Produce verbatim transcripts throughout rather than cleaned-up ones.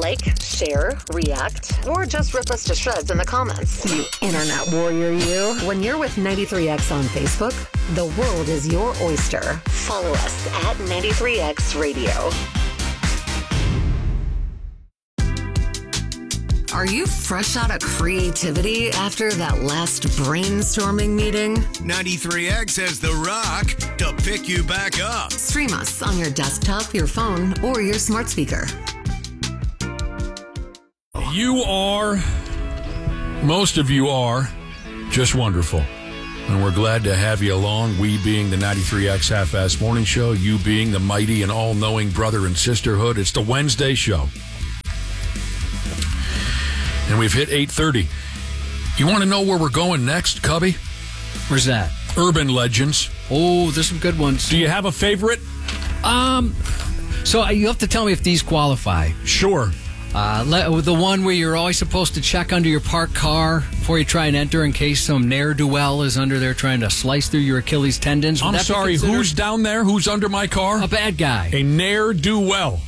Like, share, react, or just rip us to shreds in the comments. You internet warrior, you. When you're with ninety-three X on Facebook, the world is your oyster. Follow us at ninety-three X Radio. Are you fresh out of creativity after that last brainstorming meeting? ninety-three X has The Rock to pick you back up. Stream us on your desktop, your phone, or your smart speaker. You are, most of you are, just wonderful. And we're glad to have you along, we being the ninety-three X Half-Ass Morning Show, you being the mighty and all-knowing brother and sisterhood. It's the Wednesday show. And we've hit eight thirty. You want to know where we're going next, Cubby? Where's that? Urban Legends. Oh, there's some good ones. Do you have a favorite? Um, so you have to tell me if these qualify. Sure. Uh, le- the one where you're always supposed to check under your parked car before you try and enter in case some ne'er-do-well is under there trying to slice through your Achilles tendons. Would I'm sorry, who's down there? Who's under my car? A bad guy. A ne'er-do-well.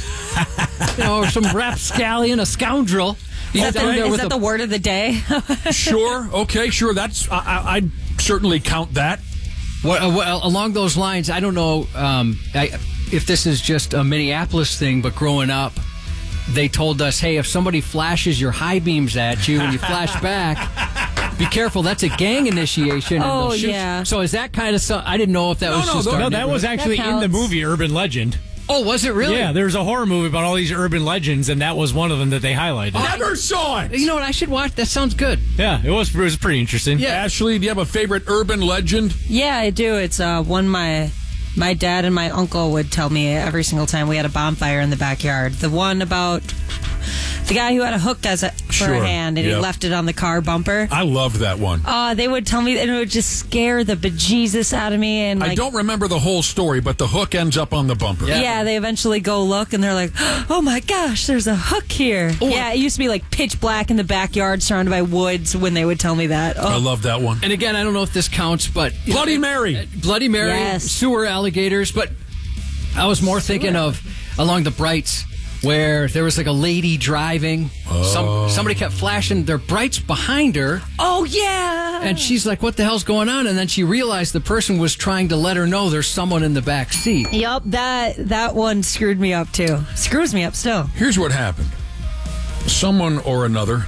You know, or some rapscallion, a scoundrel. Is that, the, is that a, the word of the day? Sure. Okay, sure. That's I, I, I'd certainly count that. Well, well, along those lines, I don't know um, I, if this is just a Minneapolis thing, but growing up, they told us, hey, if somebody flashes your high beams at you and you flash back, be careful. That's a gang initiation. Oh, and yeah. So is that kind of something? I didn't know if that no, was no, just no, our No, that was actually that in the movie Urban Legend. Oh, was it really? Yeah, there's a horror movie about all these urban legends, and that was one of them that they highlighted. Never saw it. You know what? I should watch. That sounds good. Yeah, it was, it was pretty interesting. Yeah. Ashley, do you have a favorite urban legend? Yeah, I do. It's uh, one my my dad and my uncle would tell me every single time we had a bonfire in the backyard. The one about the guy who had a hook as a, for Sure. a hand, and Yep. he left it on the car bumper. I loved that one. Uh, they would tell me, and it would just scare the bejesus out of me. And like, I don't remember the whole story, but the hook ends up on the bumper. Yeah. Yeah, they eventually go look, and they're like, oh my gosh, there's a hook here. Yeah, it used to be like pitch black in the backyard surrounded by woods when they would tell me that. Oh. I love that one. And again, I don't know if this counts, but Bloody Mary. Bloody Mary, Yes. sewer alligators. But I was more thinking of along the Brights, where there was like a lady driving. Some somebody kept flashing their brights behind her, Oh, yeah. and she's like, "What the hell's going on?" And then she realized the person was trying to let her know there's someone in the back seat. Yup, that, that one screwed me up, too. Screws me up still. Here's what happened. Someone or another,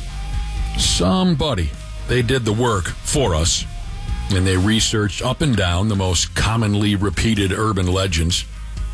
somebody, they did the work for us, and they researched up and down the most commonly repeated urban legends.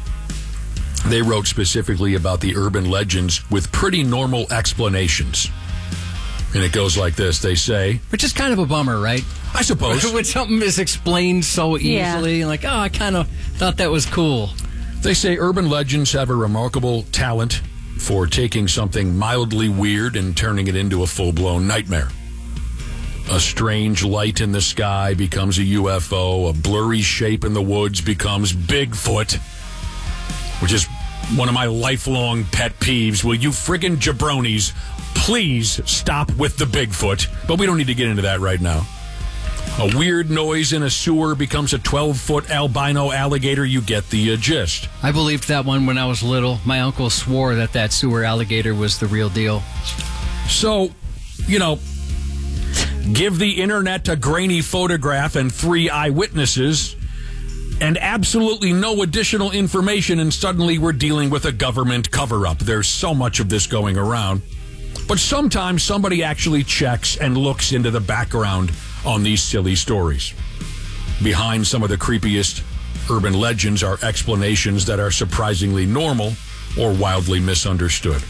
They wrote specifically about the urban legends with pretty normal explanations. And it goes like this. They say, Which is kind of a bummer, right? I suppose, When something is explained so easily, Yeah. like, oh, I kind of thought that was cool. they say urban legends have a remarkable talent for taking something mildly weird and turning it into a full-blown nightmare. A strange light in the sky becomes a U F O. A blurry shape in the woods becomes Bigfoot, which is one of my lifelong pet peeves. Will you friggin' jabronis please stop with the Bigfoot? But we don't need to get into that right now. A weird noise in a sewer becomes a twelve-foot albino alligator. You get the uh, gist. I believed that one when I was little. My uncle swore that that sewer alligator was the real deal. So, you know, give the internet a grainy photograph and three eyewitnesses and absolutely no additional information, and suddenly we're dealing with a government cover-up. There's so much of this going around. But sometimes somebody actually checks and looks into the background on these silly stories. Behind some of the creepiest urban legends are explanations that are surprisingly normal or wildly misunderstood.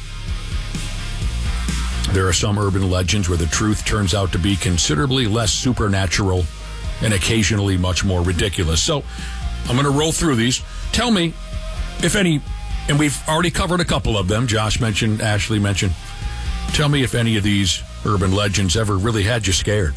There are some urban legends where the truth turns out to be considerably less supernatural and occasionally much more ridiculous. So I'm going to roll through these. Tell me if any, and we've already covered a couple of them. Josh mentioned, Ashley mentioned. Tell me if any of these urban legends ever really had you scared.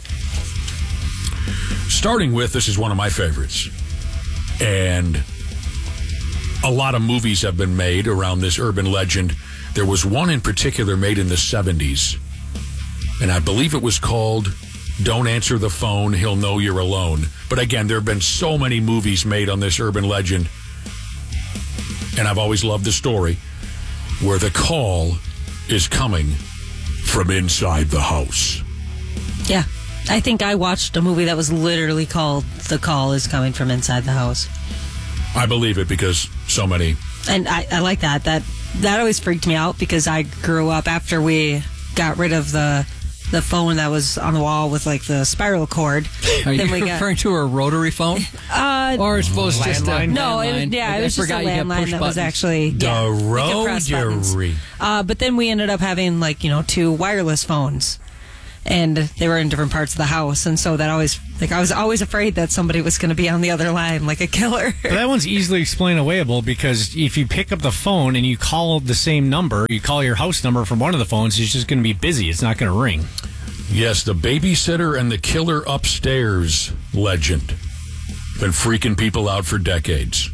Starting with, this is one of my favorites. And a lot of movies have been made around this urban legend. There was one in particular made in the seventies, and I believe it was called Don't Answer the Phone, He'll Know You're Alone. But again, there have been so many movies made on this urban legend, and I've always loved the story. where the call is coming from inside the house. Yeah. I think I watched a movie that was literally called The Call is Coming from Inside the House. I believe it because so many. And I, I like that. That that always freaked me out because I grew up after we got rid of the the phone that was on the wall with like the spiral cord. Are you Then we got- referring to a rotary phone? Uh, Or I suppose just a Landline? no, it was, landline? yeah, I- it I was just a forgot you had landline push that was buttons. actually The yeah, we could press buttons. rotary. Uh, but then we ended up having like you know two wireless phones, and they were in different parts of the house, and so that always like I was always afraid that somebody was going to be on the other line like a killer. But that one's easily explainable because if you pick up the phone and you call the same number, you call your house number from one of the phones, it's just going to be busy. It's not going to ring. Yes, the babysitter and the killer upstairs legend. Been freaking people out for decades.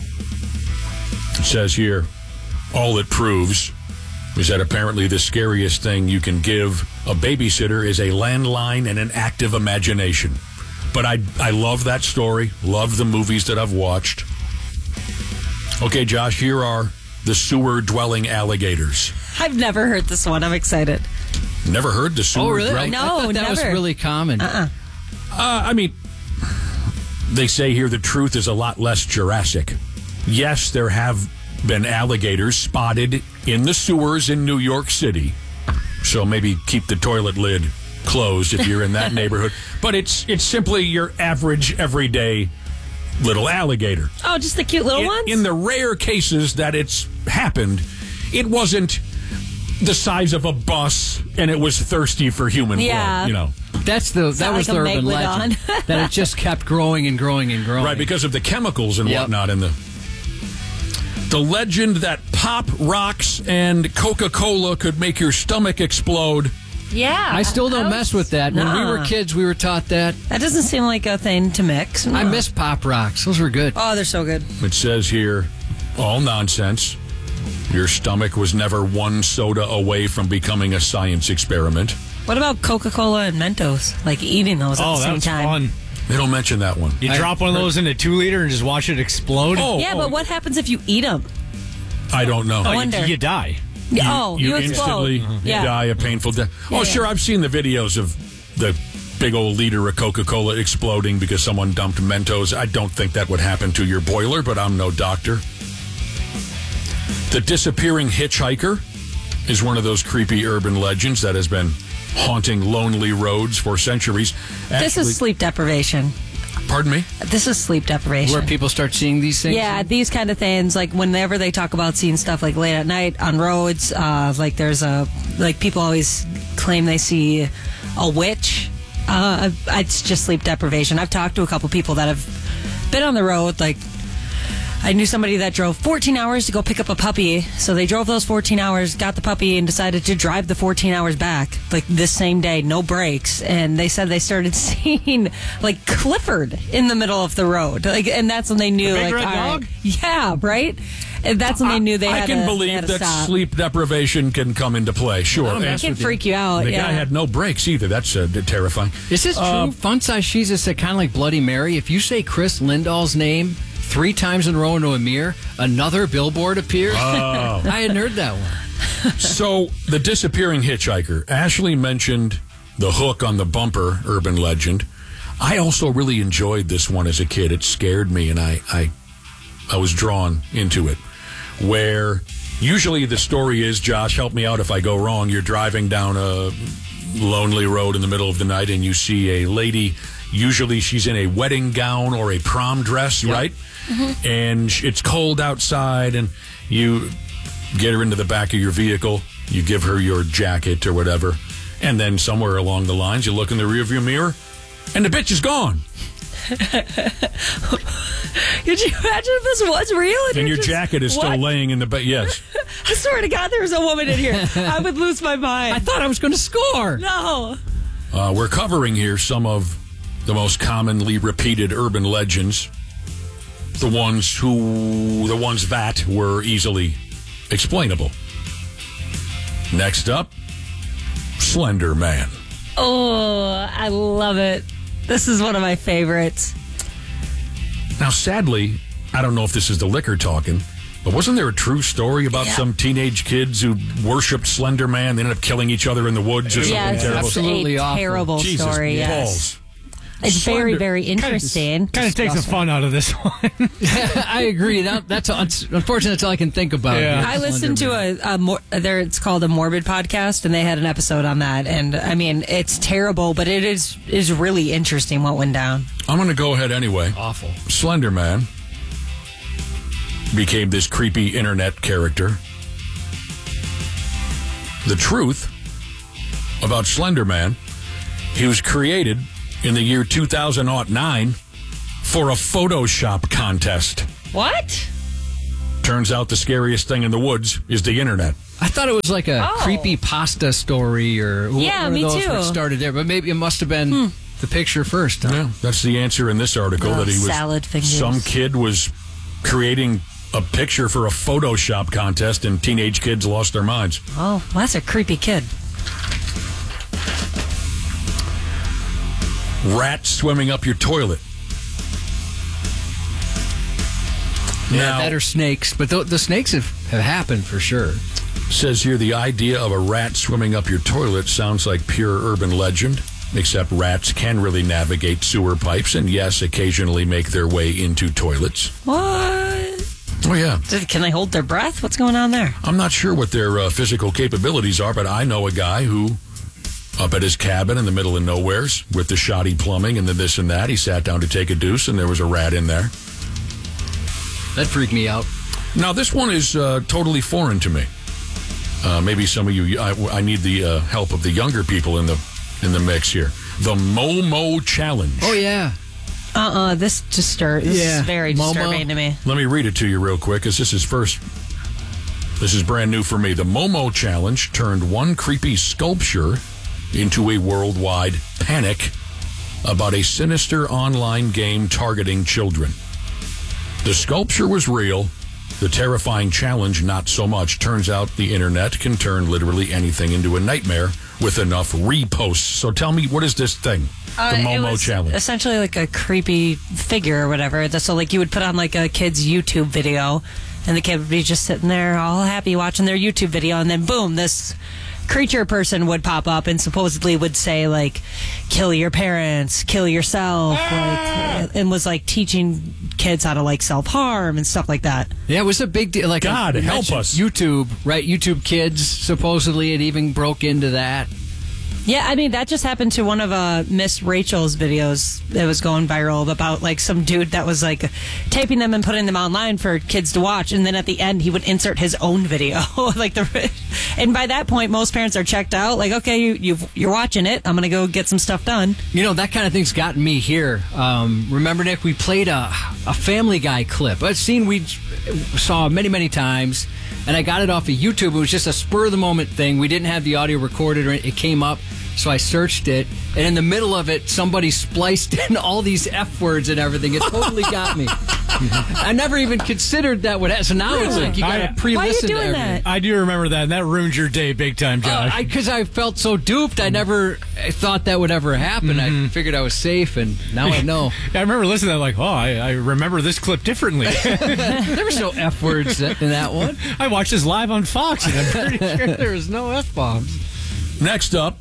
It says here, all it proves is that apparently the scariest thing you can give a babysitter is a landline and an active imagination. But I, I love that story, love the movies that I've watched. Okay, Josh, here are the sewer-dwelling alligators. I've never heard this one. I'm excited. Never heard the sewer Oh, really? dwelling? No, I thought that was never. really common. Uh-uh. Uh, I mean, they say here the truth is a lot less Jurassic. Yes, there have been alligators spotted in the sewers in New York City. So maybe keep the toilet lid closed if you're in that neighborhood. But it's it's simply your average, everyday little alligator. Oh, just the cute little In, ones? in the rare cases that it's happened, it wasn't the size of a bus and it was thirsty for human Yeah. blood, you know. That's the that not was like the a urban megalodon. legend. That it just kept growing and growing and growing. Right, because of the chemicals and Yep. whatnot in the the legend that Pop Rocks and Coca-Cola could make your stomach explode. yeah. I still don't was- mess with that. When we were Nuh-uh. kids, we were taught that. That doesn't seem like a thing to mix. I No. miss Pop Rocks. Those were good. Oh, they're so good. It says here, all nonsense. Your stomach was never one soda away from becoming a science experiment. What about Coca-Cola and Mentos? Like eating those at Oh, the same that's time. fun. They don't mention that one. You I drop one of heard- those in a two liter and just watch it explode. Oh, Yeah, oh, but what happens if you eat them? I don't know. Oh, you- wonder. You, die. oh, you, you, instantly explode. Yeah. die a painful death. Yeah, oh, yeah. sure, I've seen the videos of the big old liter of Coca-Cola exploding because someone dumped Mentos. I don't think that would happen to your boiler, but I'm no doctor. The disappearing hitchhiker is one of those creepy urban legends that has been haunting lonely roads for centuries. This Actually- is sleep deprivation. Pardon me? This is sleep deprivation. Where people start seeing these things. Yeah, these kind of things. Like whenever they talk about seeing stuff like late at night on roads, uh, like there's a like people always claim they see a witch. Uh, it's just sleep deprivation. I've talked to a couple people that have been on the road. Like I knew somebody that drove fourteen hours to go pick up a puppy. So they drove those fourteen hours, got the puppy, and decided to drive the fourteen hours back, like this same day, no brakes. And they said they started seeing like Clifford in the middle of the road, like, and that's when they knew, The big like, red all right. dog? Yeah, right. And that's when they knew they I had can to, they believe had to that stop. sleep deprivation can come into play. Sure. don't And mess It can with you. freak you out. the yeah. guy had no brakes either. That's uh, terrifying. Is this true? Fun size she's is kind of like Bloody Mary. If you say Chris Lindahl's name three times in a row into a mirror, another billboard appears. Oh. I hadn't heard that one. So, the disappearing hitchhiker. Ashley mentioned the hook on the bumper, urban legend. I also really enjoyed this one as a kid. It scared me, and I, I, I was drawn into it. Where usually the story is, Josh, help me out if I go wrong. You're driving down a lonely road in the middle of the night, and you see a lady. Usually she's in a wedding gown or a prom dress, right? Mm-hmm. And sh- it's cold outside, and you get her into the back of your vehicle. You give her your jacket or whatever. And then somewhere along the lines, you look in the rearview mirror, and the bitch is gone. Could you imagine if this was real? And you're your just- jacket is still What? laying in the bed. Yes. I swear to God, there was a woman in here. I would lose my mind. I thought I was going to score. no. Uh, we're covering here some of the most commonly repeated urban legends. The ones who, the ones that were easily explainable. Next up, Slender Man. Oh, I love it. This is one of my favorites. Now, sadly, I don't know if this is the liquor talking, But wasn't there a true story about Yeah. some teenage kids who worshipped Slender Man? They ended up killing each other in the woods or something Yeah, it's terrible? Absolutely a awful. terrible Jesus story. Yes. balls. It's very, Slender- very interesting. Kind of takes the fun out of this one. I agree. That, that's unfortunately that's all I can think about. Yeah. here. I listened to a, a mor- there. It's called a Morbid podcast, and they had an episode on that. And I mean, it's terrible, but it is is really interesting what went down. I'm going to go ahead anyway. Awful. Slender Man became this creepy internet character. The truth about Slender Man, he was created in the year two thousand nine for a Photoshop contest. What? Turns out the scariest thing in the woods is the internet. I thought it was like a Oh. creepy pasta story or wh- Yeah, one me of those too. where it started there, but maybe it must have been the picture first. Huh? Yeah, that's the answer in this article. Oh, that he was salad fingers. some kid was creating a picture for a Photoshop contest, and teenage kids lost their minds. Oh, well, that's a creepy kid. Rats swimming up your toilet. Yeah, Now, that or snakes, but th- the snakes have, have happened for sure. says here the idea of a rat swimming up your toilet sounds like pure urban legend, except rats can really navigate sewer pipes and, yes, occasionally make their way into toilets. What? Oh, yeah. Can they hold their breath? What's going on there? I'm not sure what their uh, physical capabilities are, but I know a guy who, up at his cabin in the middle of nowheres with the shoddy plumbing and the this and that, he sat down to take a deuce and there was a rat in there. That freaked me out. Now, this one is uh, totally foreign to me. Uh, maybe some of you, I, I need the uh, help of the younger people in the in the mix here. The Momo Challenge. Oh, yeah. Uh-uh, this distur- this Yeah. is very Momo. disturbing to me. Let me read it to you real quick, because this is first. This is brand new for me. The Momo Challenge turned one creepy sculpture into a worldwide panic about a sinister online game targeting children. The sculpture was real. The terrifying challenge, not so much. Turns out the internet can turn literally anything into a nightmare with enough reposts. So tell me, what is this thing? The Uh, it Momo was Challenge. essentially like a creepy figure or whatever. So like you would put on like a kid's YouTube video, and the kid would be just sitting there all happy watching their YouTube video, and then boom, this creature person would pop up and supposedly would say like, kill your parents, kill yourself, like, and was like teaching kids how to like self-harm and stuff like that. Yeah, it was a big deal. Like God, you help mentioned us. YouTube, right? YouTube Kids, supposedly it even broke into that. Yeah, I mean, that just happened to one of uh, Miss Rachel's videos that was going viral about like some dude that was like taping them and putting them online for kids to watch. And then at the end, he would insert his own video. like the, And by that point, most parents are checked out. Like, okay, you, you've, you're watching it. I'm going to go get some stuff done. You know, that kind of thing's gotten me here. Um, remember, Nick, we played a, a Family Guy clip, a scene we saw many, many times, and I got it off of YouTube. It was just a spur-of-the-moment thing. We didn't have the audio recorded, or it came up, so I searched it, and in the middle of it, somebody spliced in all these F words and everything. It totally got me. I never even considered that would happen. So now it's like you got I- to pre-listen Why are you to doing everything. that? I do remember that, and that ruins your day big time, Josh. Because I, felt so duped, I never I thought that would ever happen. I figured I was safe, and now I know. I remember listening to that, like, oh, I, I remember this clip differently. There was no F words in that one. I watched this live on Fox, and I'm pretty sure There was no F bombs. Next up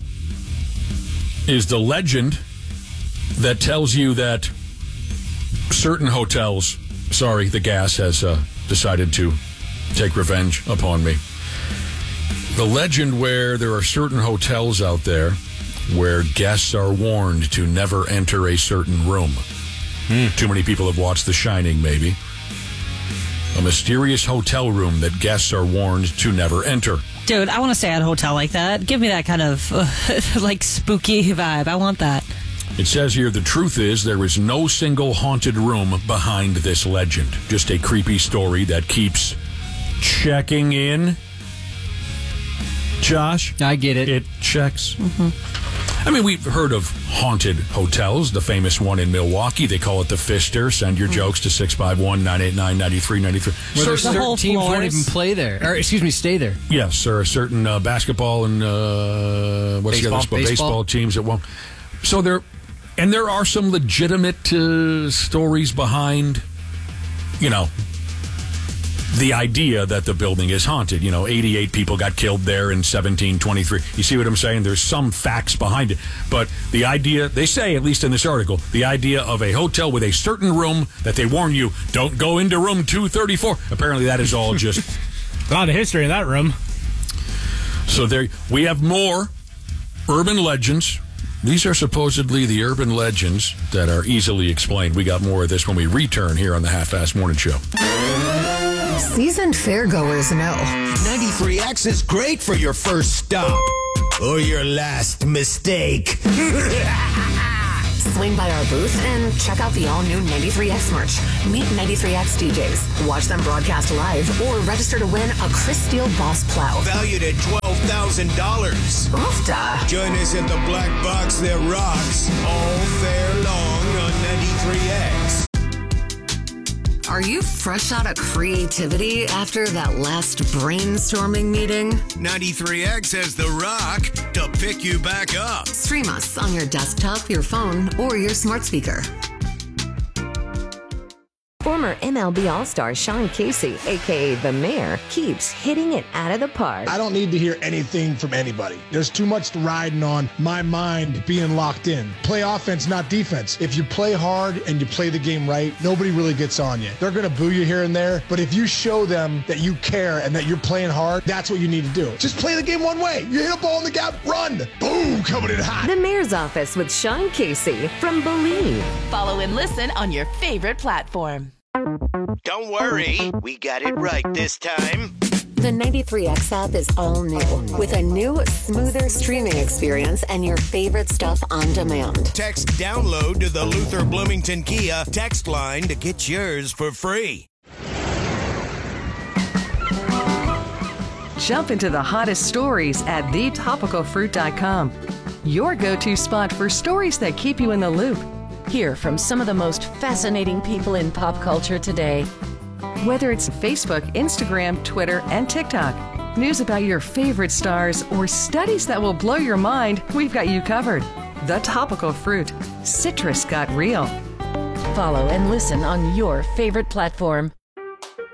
is the legend that tells you that certain hotels, sorry, the gas has uh, decided to take revenge upon me. The legend where there are certain hotels out there where guests are warned to never enter a certain room. Too many people have watched The Shining, maybe. A mysterious hotel room that guests are warned to never enter. Dude, I want to stay at a hotel like that. Give me that kind of uh, like spooky vibe. I want that. It says here, the truth is there is no single haunted room behind this legend. Just a creepy story that keeps checking in. Josh? I get it. It checks. I mean, we've heard of haunted hotels. The famous one in Milwaukee, they call it the Pfister. Send your jokes to six five one, nine eight nine, nine three nine three. Where there's The certain whole teams won't floors. even play there. Or, excuse me, stay there. Yes, there are certain uh, basketball and uh, what's the Baseball. other sport? Baseball. baseball teams that won't. So there, and there are some legitimate uh, stories behind, you know, the idea that the building is haunted. You know, eighty-eight people got killed there in seventeen twenty-three. You see what I'm saying? There's some facts behind it. But the idea, they say, at least in this article, the idea of a hotel with a certain room that they warn you, don't go into room two thirty-four. Apparently that is all just... a lot of history in that room. So there, we have more urban legends. These are supposedly the urban legends that are easily explained. We got more of this when we return here on the Half-Assed Morning Show. Seasoned fairgoers know. ninety-three X is great for your first stop or your last mistake. Swing by our booth and check out the all-new ninety-three X merch. Meet ninety-three X D Js. Watch them broadcast live or register to win a Chris Steele Boss Plow. Valued at twelve thousand dollars. Oofda. Join us at the Black Box that rocks all fair long on ninety-three X. Are you fresh out of creativity after that last brainstorming meeting? ninety-three X has The Rock to pick you back up. Stream us on your desktop, your phone, or your smart speaker. Former M L B All-Star Sean Casey, a k a. The Mayor, keeps hitting it out of the park. I don't need to hear anything from anybody. There's too much riding on my mind being locked in. Play offense, not defense. If you play hard and you play the game right, nobody really gets on you. They're going to boo you here and there, but if you show them that you care and that you're playing hard, that's what you need to do. Just play the game one way. You hit a ball in the gap, run. Boom, coming in hot. The Mayor's Office with Sean Casey from Believe. Follow and listen on your favorite platform. Don't worry, we got it right this time. The ninety-three X app is all new, with a new, smoother streaming experience and your favorite stuff on demand. Text download to the Luther Bloomington Kia text line to get yours for free. Jump into the hottest stories at the topical fruit dot com. Your go-to spot for stories that keep you in the loop. Hear from some of the most fascinating people in pop culture today. Whether it's Facebook, Instagram, Twitter, and TikTok, news about your favorite stars, or studies that will blow your mind, we've got you covered. The Topical Fruit. Citrus got real. Follow and listen on your favorite platform.